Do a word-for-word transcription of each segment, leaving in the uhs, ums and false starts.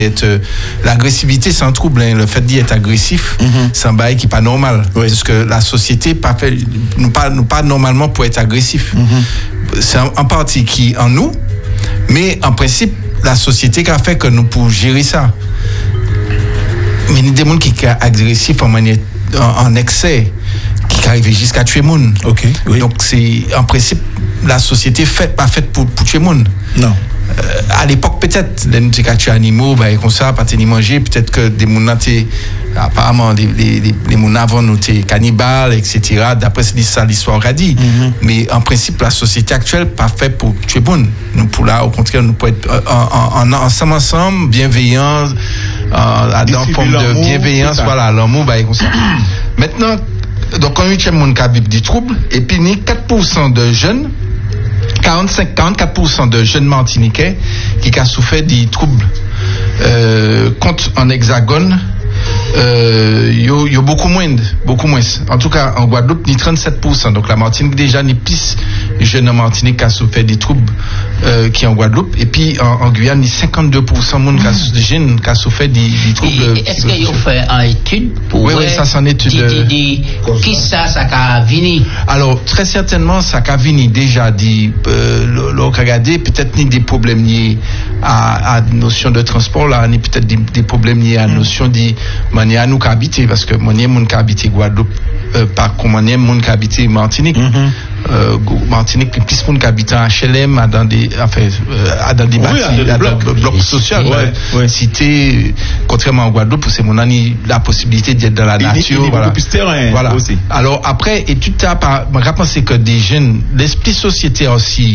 Être, euh, l'agressivité c'est un trouble, hein. Le fait d'être agressif, mm-hmm. c'est un bail qui n'est pas normal, oui. Parce que la société pas fait, nous pas nous pas normalement pour être agressif, mm-hmm. C'est un, un parti qui en nous, mais en principe la société qui a fait que nous pour gérer ça. Mais il y a des gens qui sont agressifs en manière en, en excès, qui arrivent jusqu'à tuer monde. Okay, oui. Donc c'est en principe la société fait pas faite pour, pour tuer monde. Non. Euh, à l'époque peut-être les nous avons tué animaux bah comme ça pas ni manger, peut-être que des gens apparemment les les les, les gens avant nous étaient cannibales etc. D'après ça l'histoire a dit, mm-hmm. Mais en principe la société actuelle pas faite pour tuer monde. Nous pour là au contraire nous pour être en, en, en, ensemble ensemble bienveillants, euh, dans forme de bienveillance, voilà l'amour bah comme ça. Maintenant donc un huitième monde qui a vécu des troubles et puis ni quatre pour cent de jeunes quarante-cinq à quarante-quatre pour cent de jeunes Martiniquais qui ont souffert des troubles. Euh, compte en hexagone, il euh, y, y a beaucoup moins, beaucoup moins. En tout cas, en Guadeloupe, ni trente-sept pour cent. Donc la Martinique déjà ni plus jeunes en Martinique qui ont souffert des troubles euh, qui en Guadeloupe. Et puis en, en Guyane, ni cinquante-deux pour cent de jeunes qui ont souffert des, des troubles. Et est-ce qu'ils ont fait une étude pour oui, oui, ça c'est une étude. Di, di, di, qui ça, ça a venu? Alors très certainement, ça a venu déjà dit, euh, le regardé peut-être ni des problèmes liés à, à notion de transport là, ni peut-être des, des problèmes liés à notion de manière à nous habiter parce que manière moun qui habite Guadeloupe euh, par comme manière moun qui habite Martinique. Mm-hmm. Euh, Martinique plus moun qui habite en H L M à dans des enfin euh, dans des oui, bâtiments dans des blocs bloc social ouais, ouais. Cité contrairement à Guadeloupe c'est mon ani la possibilité d'être dans la il, nature il, il voilà plus terrain voilà aussi. Alors après et tout à pas je pense que des jeunes l'esprit société aussi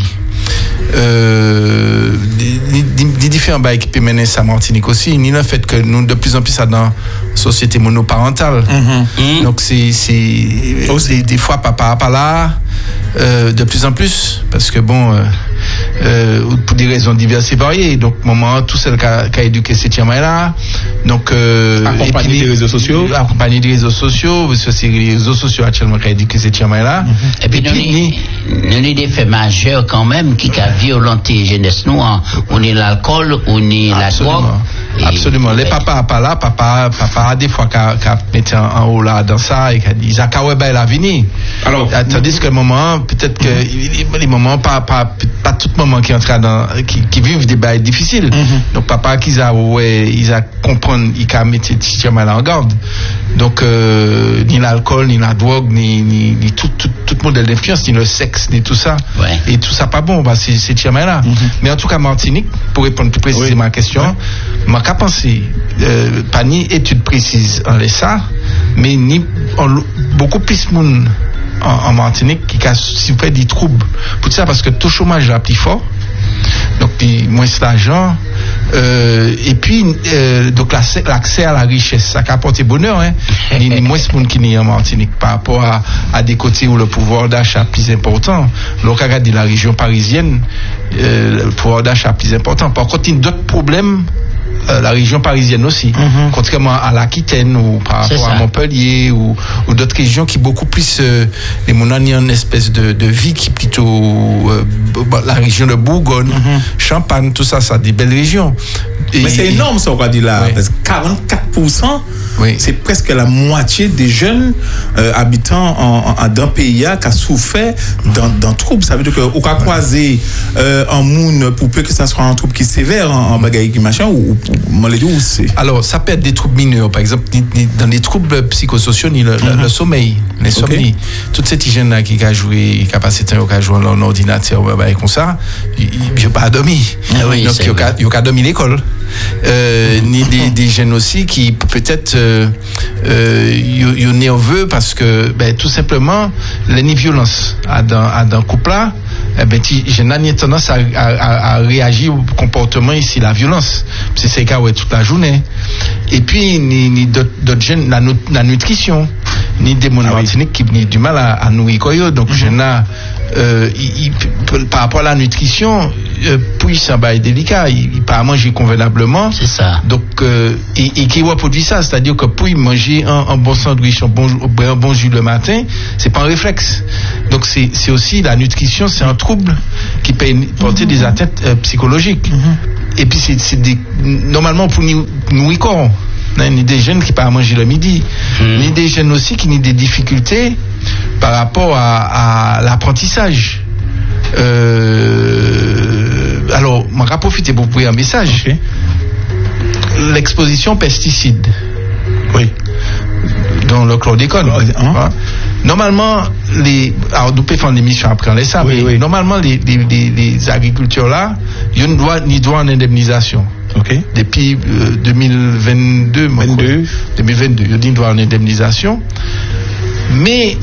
euh des, des, des différents bails qui peuvent mener ça Martinique aussi ni le fait que nous de plus en plus ça dans société monoparentale mm-hmm. Donc c'est c'est des, des fois papa pas là euh, de plus en plus parce que bon euh, euh, pour des raisons diverses et variées donc moment tout celle qui a, qui a éduqué ces tiens là donc euh, accompagné des réseaux sociaux accompagné des réseaux sociaux parce que c'est les réseaux sociaux actuellement qui a éduqué ces tiens là mm-hmm. Et puis nous avons des faits majeurs quand même qui a violenté jeunesse nous on est l'alcool on est la drogue. Absolument. Les papas pas là, papa, papa des fois qu'a qu'a mis en, en haut là dans ça et qu'a dit ça qu'a ouais ben l'avenir. Alors, tandis que le moment peut-être que mm-hmm. les moments pas pas pas tout moment qui entre dans qui, qui vivent des bails difficiles. Mm-hmm. Donc papa qui a ouais, ils a comprendre, il a mettre petit mal en garde. Donc euh, ni l'alcool, ni la drogue, ni ni, ni tout tout tout modèle d'influence, ni le sexe, ni tout ça. Ouais. Et tout ça pas bon, bah c'est c'est tiens là. Mm-hmm. Mais en tout cas Martinique pour répondre plus précisément à la question, ouais. Qu'à penser, euh, pas ni étude précise en ça, mais ni en, beaucoup plus monde en, en Martinique qui a souffert des troubles. Pour ça, parce que tout chômage est plus fort, donc puis moins d'argent, euh, et puis euh, donc l'accès, l'accès à la richesse, ça a apporté bonheur, hein. Ni, ni moins de monde qui n'est en Martinique par rapport à, à des côtés où le pouvoir d'achat est plus important. Donc regardez la région parisienne, euh, le pouvoir d'achat est plus important. Par contre, il y a d'autres problèmes. Euh, la région parisienne aussi, mm-hmm. Contrairement à l'Aquitaine ou par rapport à Montpellier ou, ou d'autres régions qui beaucoup plus euh, les monanies une espèce de, de vie qui plutôt euh, la région de Bourgogne, mm-hmm. Champagne, tout ça, ça des belles régions. Et, mais c'est énorme ça on va dire là, oui. Parce que quarante-quatre pour cent oui. C'est presque la moitié des jeunes euh, habitants en, en, d'un pays qui a souffert d'un, d'un trouble. Ça veut dire qu'on a croisé euh, un monde pour peu que ça soit un trouble qui est sévère en, en bagaille qui machin ou ou c'est... Alors, ça peut être des troubles mineurs, par exemple, ni, ni, dans les troubles psychosociaux, ni le, mm-hmm. le, le sommeil, l'insomnie. Okay. Toute cette hygiène-là qui a joué, qui a passé temps, qui a joué dans l'ordinateur, bah, comme ça, il n'a pas dormi. Ah oui, donc, il n'a dormi l'école. Euh, ni des, des jeunes aussi qui peut-être euh, euh, sont nerveux parce que ben, tout simplement les violence à dans à dans couple là eh ben j'ai n'ai tendance à, à, à réagir au comportement ici la violence c'est c'est cas ouais toute la journée et puis ni, ni d'autres, d'autres jeunes la, la nutrition ni des mon Martinique qui ont du mal à, à nourrir quoi donc mm-hmm. Jeunes là euh, il, il, par rapport à la nutrition euh, puis ça va être délicat il, il pas à manger convenablement c'est ça donc euh, et, et qui reproduit ça c'est-à-dire que pour manger un, un bon sandwich un bon un bon jus le matin c'est pas un réflexe donc Donc c'est, c'est aussi la nutrition, c'est un trouble qui peut porter des atteintes euh, psychologiques. Mm-hmm. Et puis c'est, c'est des, normalement pour nous nourrir corps, ni des jeunes qui pas à manger le midi, mm. ni des jeunes aussi qui ont des difficultés par rapport à, à l'apprentissage. Euh, alors, je vais profiter pour vous dire un message. Okay. L'exposition pesticides. Oui. Dans le chlordécone. Hein? Hein? Normalement, les, alors nous pouvons faire une émission après, on laisse ça, oui, mais oui. Normalement, les, les, les, les agriculteurs là, ils ont droit, ni droit en indemnisation. Okay. Depuis euh, deux mille vingt-deux, vingt-deux. deux mille vingt-deux, ils ont droit en indemnisation. Mais,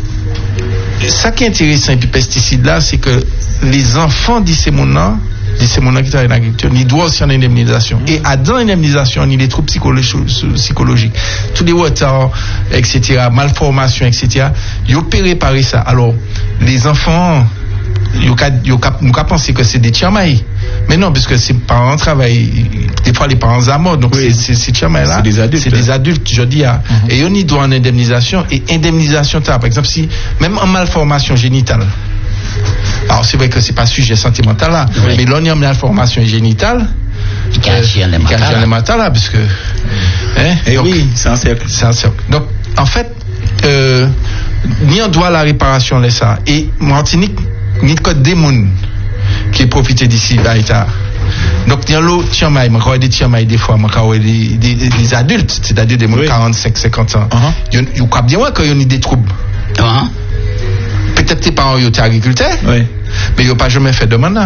ça qui est intéressant avec les pesticides là, c'est que les enfants d'ici mon d'ici mon qui travaillent dans l'agriculture, ils doivent aussi en indemnisation. Et à dans l'indemnisation, il y a des troubles psychologiques, tous les retards, et cetera, malformations, et cetera. Ils ont préparé ça. Alors, les enfants, ils ont pensé que c'est des tchamaïs. Mais non, parce que ces parents travaillent, des fois les parents à mort, donc oui. c'est, c'est, c'est tchamaïs là, c'est des adultes, c'est des adultes, je dis, hein. Mm-hmm. Et on y doit en indemnisation, et indemnisation, par exemple, si, même en malformation génitale, alors c'est vrai que c'est pas sujet santé mentale là, oui. Mais là on y a une malformation génitale qui agit en les mentales là, parce que hein, et donc, oui, c'est un cercle. C'est un cercle. Donc en fait, euh, ni on doit la réparation là ça, et Martinique ni code des moun qui est profité d'ici Baïta. Donc il y a l'autre tiamaï, moi quand des tiamaï des fois, moi quand des, des, des adultes, c'est-à-dire des oui. quarante-cinq cinquante ans, il uh-huh. y a bien ouais quand il y a des troubles. Uh-huh. Peut-être tes parents ils étaient agriculteurs, oui. Mais ils n'ont pas jamais fait de mandat.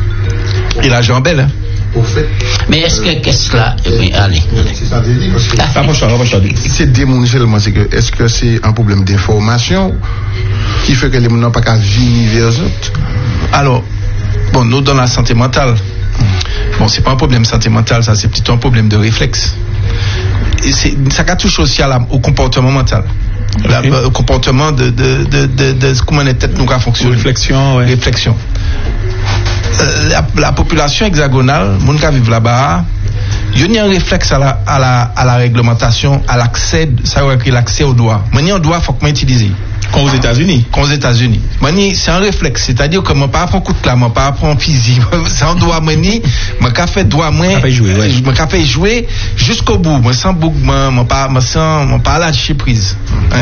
Et la jambe belle. Hein. Au fait. Mais est-ce que qu'est-ce là oui, allez. C'est ça dit parce que c'est démonialement, c'est que est-ce que c'est un problème d'information qui fait que les gens n'ont pas qu'à vivre vers eux? Alors, bon, nous dans la santé mentale, bon, c'est pas un problème santé mentale, ça c'est plutôt un problème de réflexe. Et c'est, ça touche aussi à la, au comportement mental. Okay. La, au comportement de, de, de, de, de, de comment notre tête nous a fonctionné. Réflexion, ouais. Réflexion. Euh, la, la population hexagonale, les gens qui vivent là-bas, il y a un réflexe à la, à la, à la réglementation, à l'accès, ça veut dire l'accès au droit. Maintenant, on doit, faut que m'utiliser. Comme aux États-Unis. Comme aux États-Unis. Mani, c'est un réflexe, c'est-à-dire que moi pas apprendre coup de clame, moi pas apprendre physique, c'est un droit mani, moi qu'a fait droit moi, moi qu'a fait jouer jusqu'au bout, moi sans bougement, moi pas, moi sans, moi pas lâcher prise. Hein?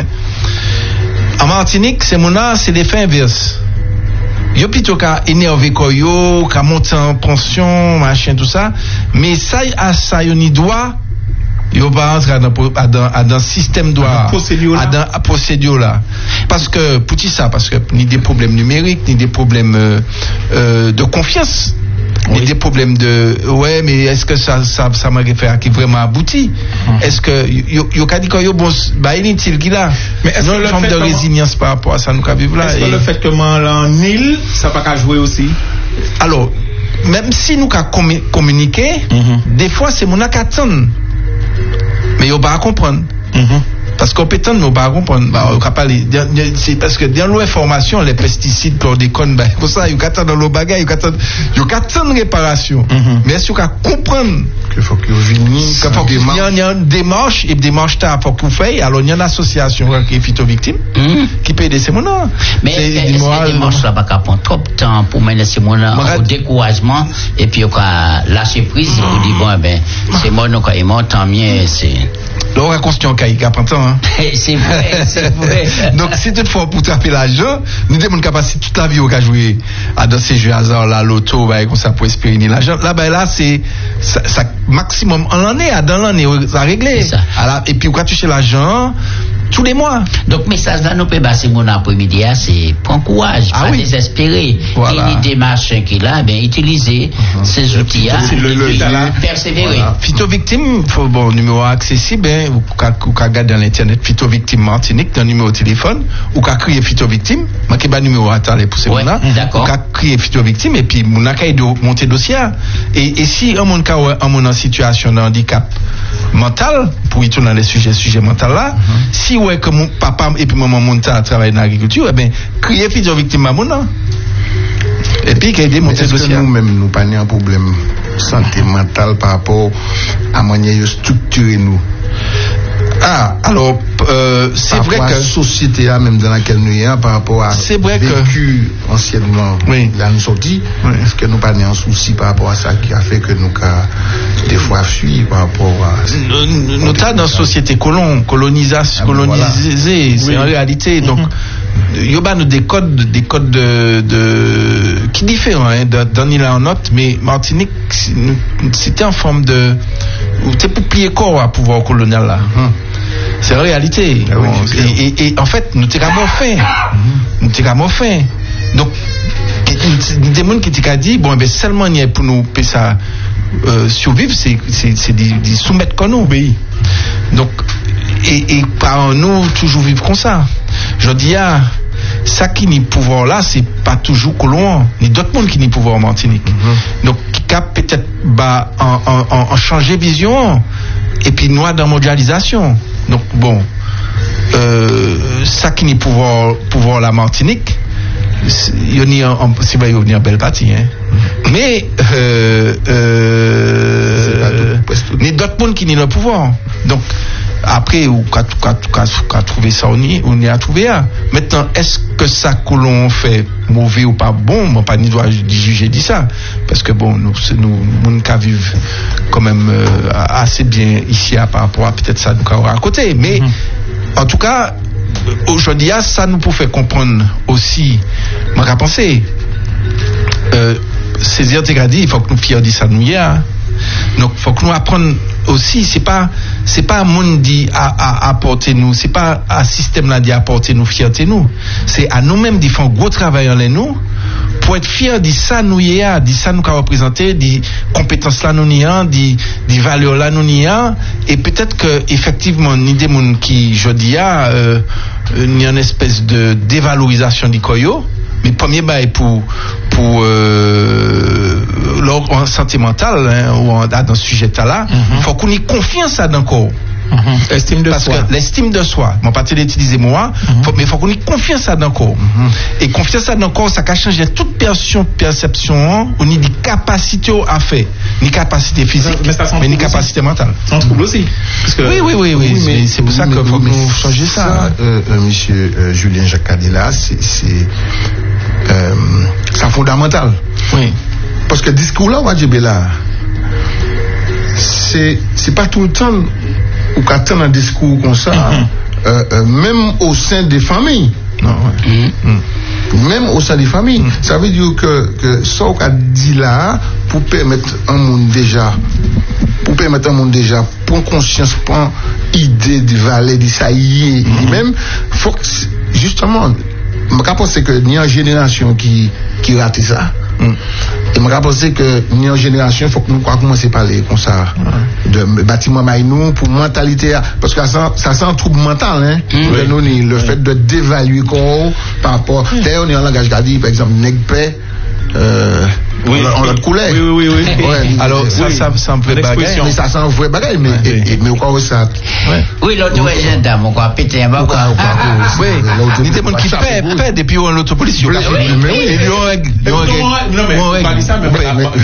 En Martinique, c'est mon art, c'est l'effet inverse. Yo plutôt qu'à énerver koyo, qu'à monter en pension, machin tout ça, mais ça à ça yo ni droit. Il va pas rentrer dans dans dans système droit à dans procédure là parce que pour qui ça parce que ni des problèmes numériques ni des problèmes euh, euh, de confiance oui. Ni des problèmes de ouais mais est-ce que ça ça ça m'a fait qui vraiment abouti mm-hmm. Est-ce que yo yo ka dit que yo bon bah inutile qu'il a mais est-ce que le forme fait de résilience par rapport à ça nous ka vivre là est-ce que le fait que en île ça pas qu'à jouer aussi alors même si nous ka communiquer mm-hmm. Des fois c'est mon a qu'attendre mais ils pas comprendre. Mm-hmm. Parce qu'on peut ne pas comprendre. Bah, on parler. C'est parce que dans l'information, les pesticides, chlordécone, bah, pour ça, ils attendent dans le bagage, ils attendent, ils attendent réparation. Mm-hmm. Mais est-ce qu'on comprendre qu'il faut qu'ils viennent, qu'il faut qu'il y a une démarche, et une démarche, il faut qu'on fasse. Alors, il y a une association qui est phyto-victime, mm-hmm. Qui paye des sémonats. Mais est-ce que les démarches là, pas prendre trop de temps pour mener ces sémonats au découragement, et puis, on va lâcher prise, on dit, bon, ben, c'est moi, nous, quand ils montent, tant mieux, c'est. Donc, on conscient qu'il y a pas de temps, hein. C'est vrai, c'est vrai. Donc, si toutefois, pour taper l'argent, nous avons une capacité toute la vie au cas jouer à dans ces jeux hasard, là, l'auto, bah, comme ça, pour espérer l'argent. Là, bah, là, c'est, ça, ça maximum, en l'année, dans l'année, ça a réglé. Ça. La, et puis, on va toucher l'argent, tous les mois. Donc, message là, nous peut passer mon après-midi, c'est prendre courage, ah, pas oui. Désespérer. Voilà. Il y a une démarche qui est là, ben, utiliser uh-huh. Ces outils-là, persévérer. Voilà. Phyto-victime, faut, bon, numéro accessible, hein, ou qu'à regarder dans l'internet, phyto-victime Martinique, dans le numéro de téléphone, ou qu'à crier phyto-victime, moi qui ai pas numéro à t'aller pour ces ouais, gens-là, ou qu'à crier phyto-victime, et puis, mon accueil de monter dossier. Et, et si, en mon cas, en mon situation de handicap mental, pour y tourner dans les sujets, sujets mentaux là, uh-huh. Si ouais, que mon papa et puis maman montent à travailler dans l'agriculture, eh bien, crier phyto-victime à mon nom. Et puis, qu'il y ait des montées dossiers. Est-ce que nous-mêmes, nous pas un problème santé mentale par rapport à manière de structurer nous? Ah, alors, euh, c'est vrai que la société même dans laquelle nous sommes, par rapport à c'est vrai vécu que anciennement, oui. là nous sortis, oui. Est-ce que nous pas un souci par rapport à ça qui a fait que nous avons des fois fui par rapport à nous, nous sommes dans une société colon, colonisation, ah, colonisée, voilà. C'est oui. En réalité, donc il y a des codes, des codes de, de qui différents, hein, dans l'île en note, mais Martinique c'était en forme de où t'es pour plier corps à pouvoir colonial là. Mm-hmm. C'est la réalité. Ah oui, bon, et, et, et en fait, nous t'es vraiment fait. Nous t'es vraiment fait. Donc, des gens qui t'ont dit, bon, ben, seulement il y a pour nous payer ça, euh, survivre, c'est, c'est, c'est des, des soumettre qu'on nous obéit. Donc, et, et par nous, toujours vivre comme ça. Je dis, ah, ça qui n'est pouvoir là, c'est pas toujours colon, ni d'autres mondes qui n'est pouvoir en Martinique. Mm-hmm. Donc, qui cap peut-être, bah, en, en, en, en changer vision, et puis nous, dans mondialisation. Donc, bon, euh, ça qui n'est pouvoir, pouvoir la Martinique, il y a en, c'est vrai, il y a venir en belle partie, hein. Mais, euh, euh, ni d'autres mondes qui n'est le pouvoir. Donc, après, ou qu'a trouvé ça, on y, on y a trouvé un. Maintenant, est-ce que ça que l'on fait mauvais ou pas bon, bon, pas ni doit juger dit ça. Parce que bon, nous, nous, nous, nous vivons quand même euh, assez bien ici à, par rapport à peut-être ça, nous, à côté. Mais, mm-hmm. En tout cas, aujourd'hui, ça nous peut faire comprendre aussi, ma pensée, euh, c'est dire, dit, il faut que nous fiers de ça, nous, y a. Donc, il faut que nous apprenions aussi, c'est pas, c'est pas un monde dit à, à, apporter nous, c'est pas un système là dit apporter nous, fierté nous. C'est à nous-mêmes d'y faire un gros travail en nous, pour être fiers de ça nous y a, de ça nous qu'a représenté, des compétences là nous y a, des, des valeurs là nous y a, et peut-être que, effectivement, ni des monde qui, je dis, a, euh, ni une espèce de dévalorisation du koyo, mais premier bail pour, pour, euh, en santé mentale, hein, ou en, dans ce sujet-là, il mm-hmm. faut qu'on ait confiance à d'un corps. Mm-hmm. L'estime de Parce soi. que l'estime de soi, mon parti d'utiliser moi, mm-hmm. faut, mais il faut qu'on ait confiance à d'un corps. Mm-hmm. Et confiance à d'un corps, ça a changé toute perception, perception, on a des capacités à faire. Ni capacité physique, mais, mais ni capacité mentale. C'est un trouble aussi. Parce que, oui, oui, oui, oui, oui mais, c'est pour oui, ça qu'il faut nous changer ça. ça euh, euh, monsieur euh, Julien Jacques Cadilla, c'est, c'est, euh, c'est fondamental. Oui. Parce que le discours là, Wadjibela, c'est, c'est pas tout le temps ou qu'attendre un discours comme ça, mm-hmm. euh, euh, même au sein des familles. Non, ouais. mm-hmm. Même au sein des familles. Mm-hmm. Ça veut dire que, que ça qu'on a dit là, pour permettre un monde déjà, pour permettre un monde déjà, prendre conscience, prendre idée de valeur, de ça y est, mm-hmm. même, faut que, justement, je pense que il y a une génération qui, qui rate ça. Mm. Et je pense que nous, en génération, il faut que nous commencer à parler comme ça, mm. de bâtiment maïnou pour mentalité, parce que ça, ça sent un trouble mental, hein, mm. oui. nous, le mm. fait de dévaluer corps par rapport, mm. d'ailleurs, on est en langage gadi, par exemple, nègre euh, oui. on l'a coulé. Oui, oui, oui. oui. Ouais, alors, oui. ça, ça, ça, un vrai bagaille. Mais ça sent un vrai bagaille, mais, ouais. et, et, mais au cas où ça. Ouais. Oui, l'autre ouais, j'ai dame, on va péter un bac. Oui, il y a des gens qui paient, paient depuis l'autre police. Oui, mais oui. Ils ont règle. Non, mais, on va dire ça, mais,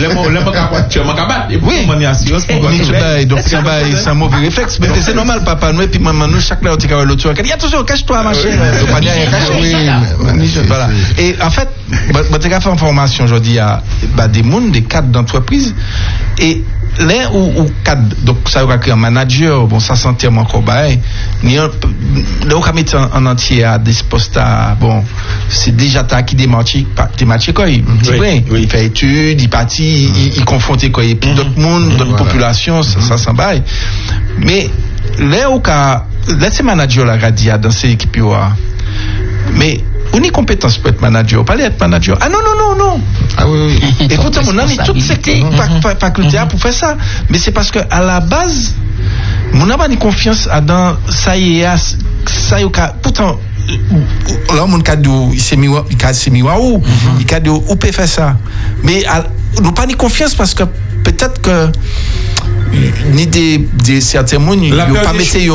oui. Donc, c'est un mauvais réflexe. Mais c'est normal, papa. Nous, et puis maman, nous, chaque là, on dit que l'autre, il y a toujours, cache-toi, machin. Donc, on n'y a rien caché. Voilà. Et en fait, je t'ai fait une formation aujourd'hui à bah, des mondes, des cadres d'entreprise, et là où, où cadre, donc ça va créer un manager, bon ça sentir encore bah, là où on met en, en entier à des postes à, bon c'est déjà ta qui démarche démarche quoi, il oui, oui. fait études, il partit, mm. il, il confronte quoi, et puis d'autres mondes, d'autres voilà. populations, mm. ça, ça s'en va. Mais là où là ces managers là radia dans ces équipes là, mais on est compétence pour être manager, pas être manager. Ah non, non, non, non. Ah oui, oui. Et pourtant, on a toutes ces facultés pour faire ça. Mais c'est parce qu'à la base, on n'a pas de confiance dans ça y est, ça y est, pourtant, là, mon cas il s'est mis où, il cas où peut faire ça. Mais on n'a pas de confiance parce que peut-être que ni des des certains monde yo pas mettre yo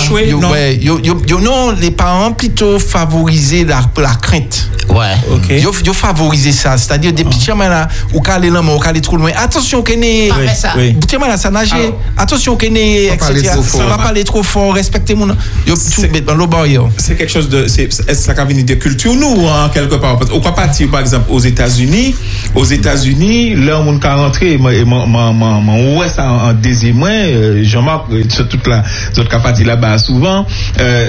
yo non les parents plutôt favoriser la la crainte. Ouais. OK. Yo yo favoriser ça, c'est-à-dire des petits mains là ou caler là ou caler trop loin. Attention qu'est petit main là ça nager. Attention qu'est et cetera. Pas parler trop fort, respecter mon yo tout dans le barrière. C'est quelque chose de c'est ça qui vient de culture nous en quelque part. Ou quoi partir par exemple aux États-Unis, aux États-Unis, là on peut rentrer mon ouais ça en deuxième mois Jean-Marc sur toute la autres qui parti là-bas souvent euh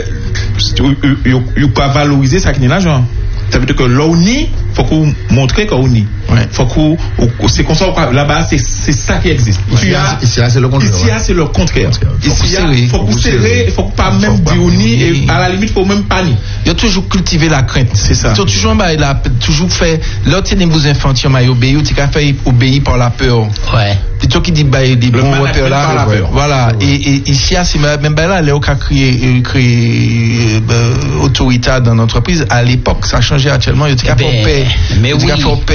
il pas valoriser ça qui est l'argent. Ça veut dire que l'O N I, il faut qu'on montre qu'on y. Ouais. Faut qu'on, c'est comme ça, là-bas, c'est, c'est ça qui existe. Ouais, ici, c'est le contraire. Ici, c'est le contraire. Ici, il faut qu'on serrer, il faut pas même dire on y, et à la limite, il faut même pas ni. Il y a toujours cultivé la crainte. C'est ça. Il a toujours, bah, il a toujours fait, l'autre, c'est vos enfants, tu m'as obéi, tu as fait obéir par la peur. Ouais. C'est toi qui dis, bah, des bons repères là. Voilà. Et ici, c'est même, bah, là, Léo qui a créé, créé, autorité dans l'entreprise, à l'époque, ça a changé actuellement, il y a fait paix. Mais oui.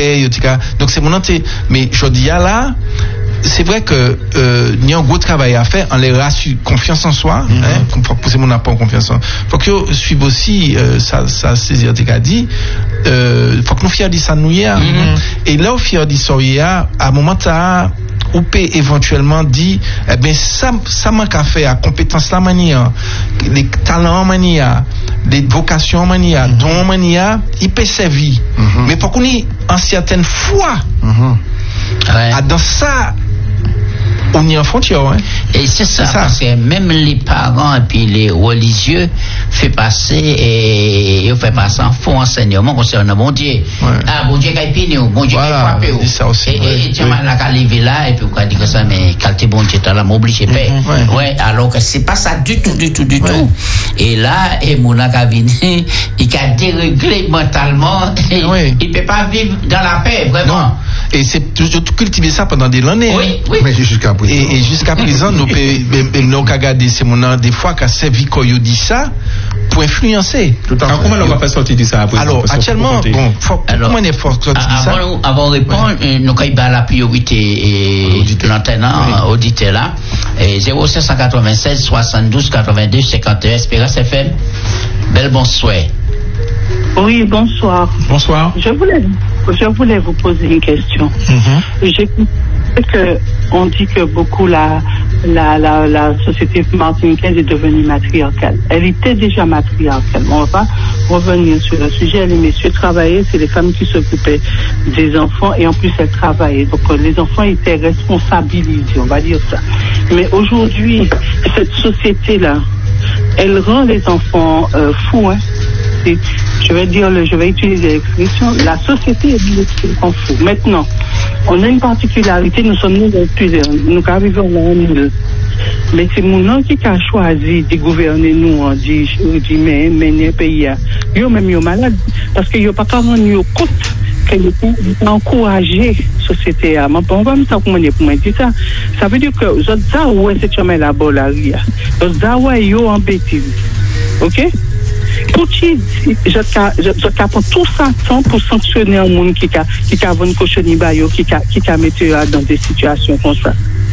Donc c'est mon entier. Mais je dis là, c'est vrai que euh, il y a un gros travail à faire en les rassurant, confiance en soi. Mm-hmm. Hein, pour pousser mon apport en confiance en. Faut que suivre aussi euh, ça, ça c'est a dit. Euh, faut que nous fiers de ça nous hier. Mm-hmm. Et là, au fiers de ça hier, à un moment ça. Ou peut éventuellement dire eh ben ça ça manque à faire à compétence la manière les talents manière les vocations manière mm-hmm. dont manière il peut servir mm-hmm. mais pour qu'on ait en certaines fois mm-hmm. ouais. dans ça on y en frontière hein? Et c'est ça, c'est ça parce que même les parents et puis les religieux fait passer et ils fait passer en faux enseignement concernant mon Dieu ouais. Ah bon Dieu qui pine bon Dieu qui frappe et tu m'as la calivé là et puis on dit que ça mais qualité bon Dieu t'as là m'obligé paix ouais. ouais alors que c'est pas ça du tout du tout du ouais. tout et là et mon a venu il a déréglé mentalement et ouais. il peut pas vivre dans la paix vraiment non. Et c'est toujours cultiver ça pendant des années oui, oui. Mais jusqu'à présent et, et jusqu'à présent nous peut nous regarder c'est mon des fois qu'a servi quand il dit ça pour influencer tout à fait. Comment on va pas sortir de ça après alors actuellement bon faut comment on est fort sortir de ça avant avant répondre ouais. nous quand la priorité et l'antenne oui. auditeur là et zéro sept cent quatre-vingt-seize soixante-douze quatre-vingt-deux cinquante et un Espérance F M. Belle bonsoir. Oui, bonsoir. Bonsoir. Je voulais, je voulais vous poser une question. Mm-hmm. J'ai que on dit que beaucoup la la la, la société martiniquaise est devenue matriarcale. Elle était déjà matriarcale. On va pas revenir sur le sujet. Les messieurs travaillaient, c'est les femmes qui s'occupaient des enfants et en plus elles travaillaient. Donc les enfants étaient responsabilisés, on va dire ça. Mais aujourd'hui, cette société-là, elle rend les enfants euh, fous, hein. Je vais dire, je vais utiliser l'expression, la société est des enfants fous. Maintenant, on a une particularité, nous sommes nous plusieurs, nous arrivons en mille. Mais c'est mon nom qui a choisi de gouverner nous, on dit, dit, mais, mais, les pays, ils ont même eu malade, parce qu'ils n'ont pas rendu compte qu'ils ont encouragé la société. On va me dire comment dire ça. Ça veut dire que, vous avez ça, ouais, c'est jamais la bolaria. Vous avez ça, ouais, ils ont embêté. OK? Pour qui je prends tout ça pour sanctionner un monde qui a qui a une cochonnerie qui a qui a mettre dans des situations comme ça.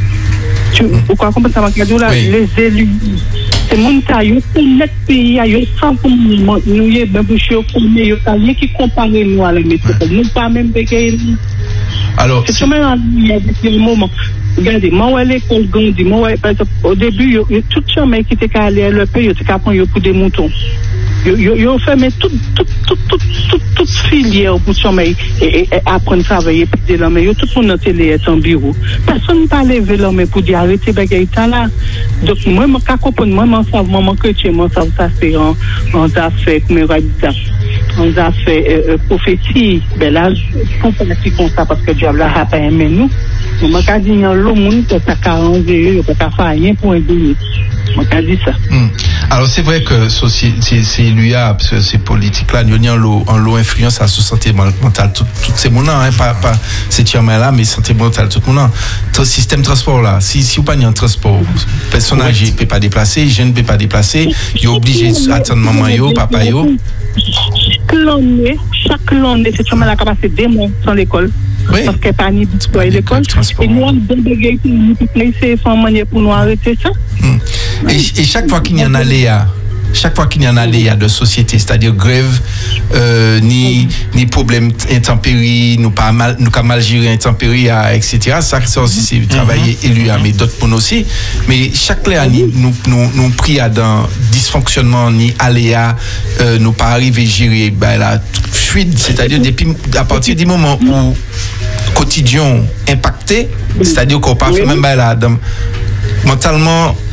Tu vous comprenez ça là les élus c'est monde ça yo connaît pays yo sans pour nous nous y ben bouche connaît yo rien qui compare nous à la métropole nous pas même bégayer. Alors c'est comme un moment. Regardez, moi, l'école grandit, moi, au début, tout chemin qui était allé à l'E P, il était capable pour des moutons. Ils ont fait toute, toute, toute, toute, toute, toute filière pour chemin et apprendre à travailler, puis de l'homme. Tout le monde est en bureau. Personne n'a pas levé l'homme pour dire arrêtez, bagaille, là. Donc, moi, je comprends, moi, je sais, moi, chrétien, moi, ça, ça, c'est en, en affaires, comme on va dire ça. On a fait euh, prophétie, ben là, pour faire comme ça, parce que Diable a pas aimé nous. On m'a dit, il y a l'homme, il n'y a pas quarante, il n'y a pas faire rien pour aider. On m'a dit ça. Mm. Alors, c'est vrai que c'est lui, parce que ces politiques-là, il y a en l'eau influence à la santé mentale, tout ces moments, hein, pas, pas ces là mais santé mentale, tout le monde. Le système de transport, là, si, si vous n'avez pas de transport, personne âgé ne peut pas déplacer, jeune ne peut pas déplacer, il est obligé d'attendre maman, yo, papa, yo. Chaque année, chaque année, c'est sûrement la capacité des mois sans l'école. oui. Parce que pas ni pour l'école. Et nous, on devait nous placer sans manière pour nous arrêter ça. Mm. Et, et chaque fois qu'il y en a Léa, chaque fois qu'il y en a Léa de société, c'est-à-dire grève, euh, ni, ni problème intempéries, nous pas mal, nous pas mal gérer intempéries, et cetera. Ça, ça aussi, c'est mm-hmm. travailler élu à mais d'autres pour nous aussi. Mais chaque Léa, mm-hmm. nous, nous, nous pris à dans dysfonctionnement, ni aléa, euh, nous pas arriver à gérer, ben, la fuite, c'est-à-dire depuis, à partir du moment où quotidien impacté, c'est-à-dire qu'on pas fait même ben, là, dans, mentalement,